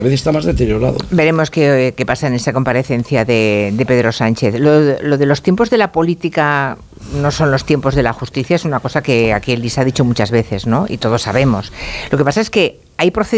vez está más deteriorado. Veremos qué pasa en esa comparecencia de Pedro Sánchez. Lo de los tiempos de la política no son los tiempos de la justicia, es una cosa que aquí Elisa ha dicho muchas veces, ¿no? Y todos sabemos. Lo que pasa es que hay procedimientos